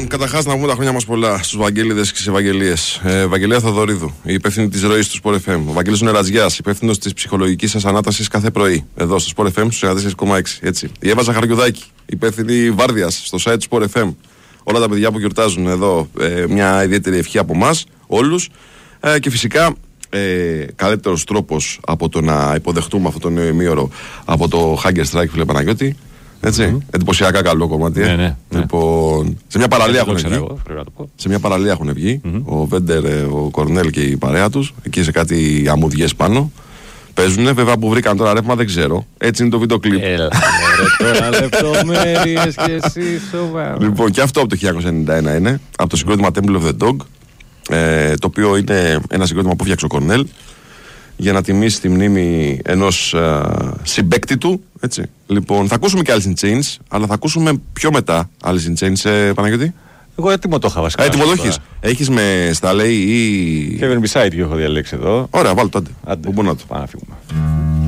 καταρχάς να πούμε τα χρόνια μας πολλά στους Βαγγέλιδες και στις Ευαγγελίες. Βαγγελία Θοδωρίδου, η υπεύθυνη της ροής του Sport FM. Ο Βαγγέλης Νεραζιάς, υπεύθυνος της ψυχολογικής σας ανάτασης κάθε πρωί. Εδώ στο Sport FM στους 94,6. Έτσι. Η Εύα Ζαχαριουδάκη, υπεύθυνη βάρδιας στο site του Sport FM. Όλα τα παιδιά που γιορτάζουν εδώ, μια ιδιαίτερη ευχή από εμάς, όλους. Και φυσικά, καλύτερος τρόπος από το να υποδεχτούμε αυτό το νέο ημίωρο από το Hanger Strike, φίλε Παναγιώτη. Έτσι, εντυπωσιακά καλό κομμάτι. Ναι. Λοιπόν, σε μια παραλία έχουν βγει. Σε μια παραλία έχουν βγει. Ο Βέντερ, ο Κορνέλ και η παρέα τους. Εκεί σε κάτι αμμουδιές πάνω. Παίζουνε, βέβαια που βρήκαν τώρα ρεύμα δεν ξέρω. Έτσι είναι το βίντεο κλιπ. Έλα, τώρα λεπτομέρειες και εσύ σοβαρά. Λοιπόν, και αυτό από το 1991 είναι. Από το συγκρότημα Temple of the Dog. Το οποίο είναι ένα συγκρότημα που φτιάξε ο Κορνέλ για να τιμήσει τη μνήμη ενός συμπαίκτη του. Έτσι. Λοιπόν, θα ακούσουμε και Alice in Chains, αλλά θα ακούσουμε πιο μετά Alice in Chains, Παναγιώτη. Εγώ έτοιμο το είχα βασικά. Έτοιμο το έχεις. Έχεις με Staley ή Kevin Beside και έχω διαλέξει εδώ. Ωραία, βάλω τότε. Άντε, πάμε να το. πάμε να φύγουμε.